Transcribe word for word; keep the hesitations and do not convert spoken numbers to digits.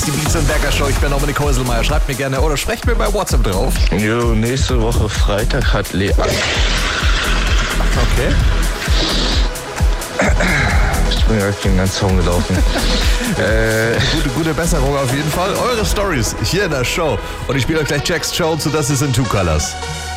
ist die Beats und Berger Show. Ich bin Dominik Häuselmeier. Schreibt mir gerne oder sprecht mir bei WhatsApp drauf. Jo, nächste Woche Freitag hat Lea... Okay. Ich bin gerade gegen den Zaun gelaufen. äh, gute, gute Besserung auf jeden Fall. Eure Stories hier in der Show. Und ich spiele euch gleich Jack's Jones und das ist in Two Colors.